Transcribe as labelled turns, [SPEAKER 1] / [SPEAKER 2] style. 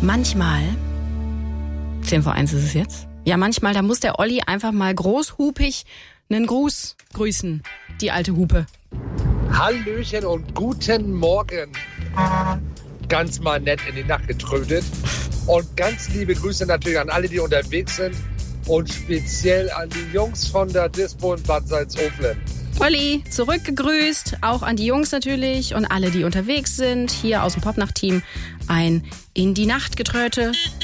[SPEAKER 1] Manchmal, 10 vor 1 ist es jetzt, ja manchmal, da muss der Olli einfach mal großhupig einen Gruß grüßen, die alte Hupe.
[SPEAKER 2] Hallöchen und guten Morgen. Ganz mal nett in die Nacht getrödet. Und ganz liebe Grüße natürlich an alle, die unterwegs sind. Und speziell an die Jungs von der Dispo in Bad Salzuflen.
[SPEAKER 1] Olli, zurückgegrüßt, auch an die Jungs natürlich und alle, die unterwegs sind. Hier aus dem Popnacht-Team ein In die Nacht getröte.